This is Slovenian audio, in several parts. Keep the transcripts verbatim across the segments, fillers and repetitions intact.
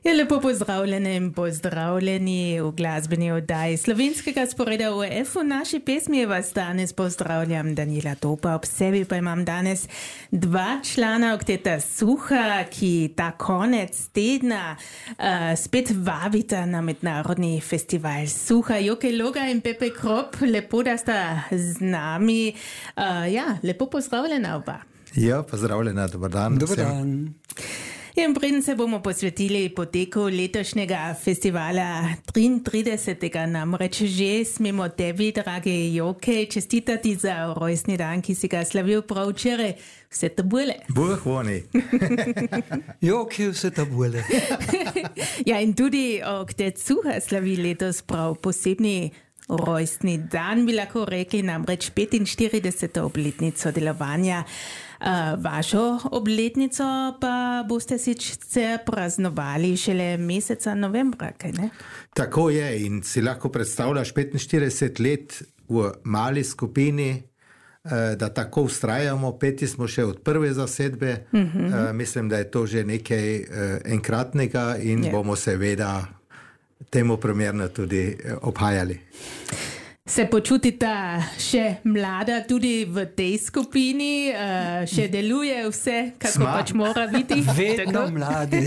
Ja, lepo pozdravljeni in pozdravljeni v glasbeni oddaji slovenskega sporeda O F. V naši pesmi vas danes pozdravljam Daniela Topa. Ob sebi pa imam danes dva člana okteta Suha, ki ta konec tedna uh, spet vabita na mednarodni festival Suha. Joke Loga in Pepe Krop, lepo, da sta z nami. Uh, ja, lepo pozdravljena oba. Ja, pozdravljena, dober dan. Dober dan. In preden se bomo posvetili poteku letošnjega festivala triintridesetega namreč že smemo tebi, dragi Joke, čestitati za rojstni dan, ki si ga slavil prav včeraj. Vse to bole. Boh voni. Joke, vse to bole. Ja, in tudi oktet Suha slavi letos prav posebni rojstni dan, bi lahko rekli, namreč petinštirideseto obletnico delovanja. Uh, vašo obletnico pa boste sicer praznovali šele meseca novembra, kaj ne? Tako je, in si lahko predstavljaš petinštirideset let v mali skupini, uh, da tako ustrajamo, peti smo še od prve zasedbe. Uh-huh. Uh, mislim, da je to že nekaj uh, enkratnega in yeah. bomo seveda temu primerno tudi uh, obhajali. Se počutite še mlada tudi v tej skupini, uh, še deluje vse, kako Sma. pač mora biti? Vedno mladi.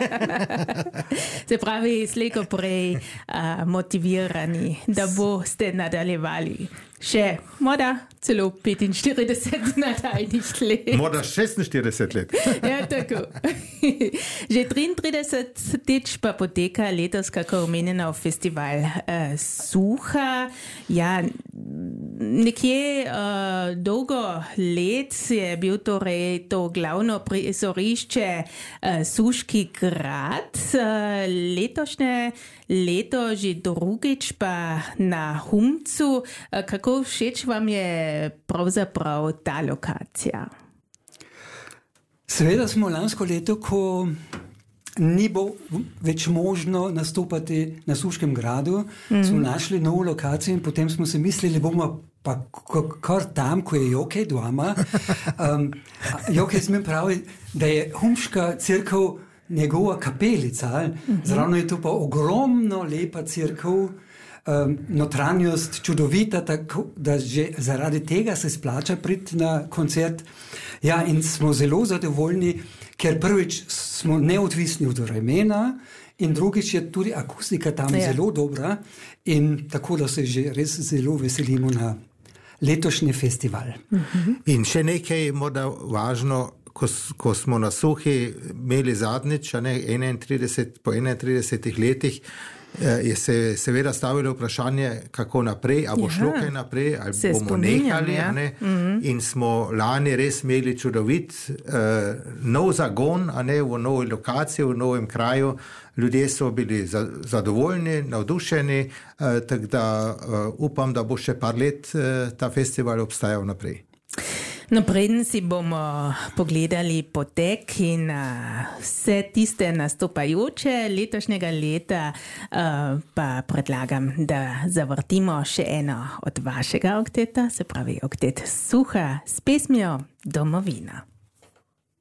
Se pravi, slejko prej uh, motivirani, da boste nadaljevali. Še morda celo petinštirideset nadaljnih let. Morda šestinštirideset let. Ja, tako. Že triintridesetič pa poteka letos, kako omenjeno, festival uh, Suha. Ja, nekje uh, dolgo let je bil torej to glavno prizorišče uh, Suški grad. Uh, letošnje leto že drugič pa na Humcu. Uh, kako všeč vam je pravzaprav ta lokacija? Seveda smo lansko leto, ko ni bo več možno nastopati na Suškem gradu, mm. smo našli novo lokacijo in potem smo se mislili, bomo pa kar tam, ko je Joke doma. Um, Joke smem pravi, da je Humška crkva njegova kapelica, mm-hmm. zravno je to pa ogromno lepa crkva, um, notranjost čudovita, tako da že zaradi tega se splača priti na koncert. Ja, in smo zelo zadovoljni, ker prvič smo neodvisni od vremena in drugič je tudi akustika tam ja. zelo dobra in tako, da se že res zelo veselimo na letošnji festival. Uh-huh. In še nekaj morda važno, ko, ko smo na Suhi imeli zadnjič, a ne, enaintrideset, po enaintridesetih letih, je se seveda stavilo vprašanje, kako naprej, a bo ja. šlo kaj naprej, ali se bomo nehali, ja. ne? Mm-hmm. In smo lani res imeli čudovit uh, nov zagon, a ne, v novi lokaciji, v novem kraju. Ljudje so bili za, zadovoljni, navdušeni, uh, tako da uh, upam, da bo še par let uh, ta festival obstajal naprej. No, preden si bomo pogledali potek in uh, vse tiste nastopajoče letošnjega leta, uh, pa predlagam, da zavrtimo še eno od vašega okteta, se pravi oktet Suha s pesmijo Domovina.